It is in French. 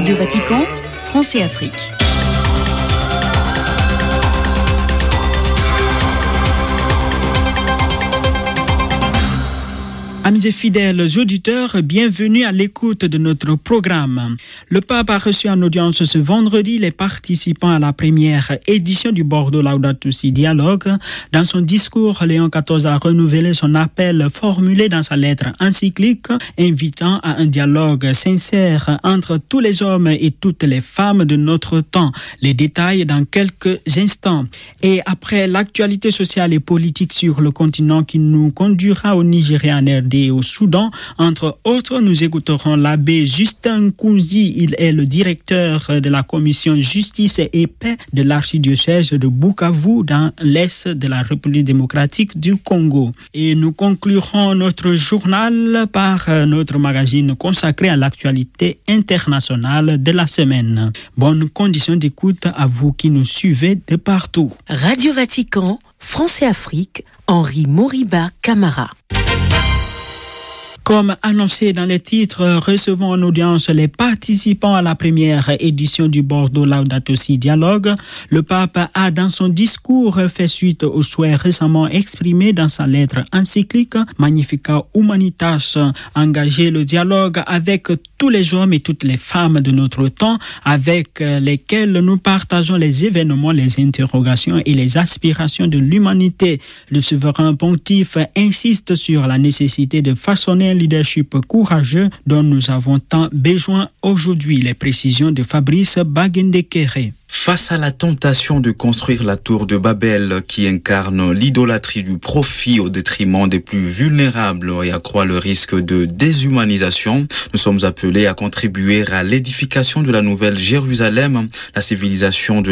Radio Vatican, France et Afrique. Amis et fidèles auditeurs, bienvenue à l'écoute de notre programme. Le pape a reçu en audience ce vendredi les participants à la première édition du Bordeaux Laudato Si Dialogue. Dans son discours, Léon XIV a renouvelé son appel formulé dans sa lettre encyclique, invitant à un dialogue sincère entre tous les hommes et toutes les femmes de notre temps. Les détails dans quelques instants. Et après l'actualité sociale et politique sur le continent qui nous conduira au Nigeria, en RD et au Soudan, entre autres, nous écouterons l'abbé Justin Kounzi. Il est le directeur de la commission justice et paix de l'archidiocèse de Bukavu dans l'est de la République démocratique du Congo. Et nous conclurons notre journal par notre magazine consacré à l'actualité internationale de la semaine. Bonne condition d'écoute à vous qui nous suivez de partout. Radio Vatican, France et Afrique, Henri Moriba Camara. Comme annoncé dans les titres, recevons en audience les participants à la première édition du Bordeaux Laudato Si Dialogue. Le pape a, dans son discours, fait suite aux souhaits récemment exprimés dans sa lettre encyclique Magnificat Humanitas, engager le dialogue avec tous les hommes et toutes les femmes de notre temps, avec lesquels nous partageons les événements, les interrogations et les aspirations de l'humanité. Le souverain pontife insiste sur la nécessité de façonner un leadership courageux dont nous avons tant besoin aujourd'hui. Les précisions de Fabrice Bagendekere. Face à la tentation de construire la tour de Babel qui incarne l'idolâtrie du profit au détriment des plus vulnérables et accroît le risque de déshumanisation, nous sommes appelés à contribuer à l'édification de la nouvelle Jérusalem, la civilisation de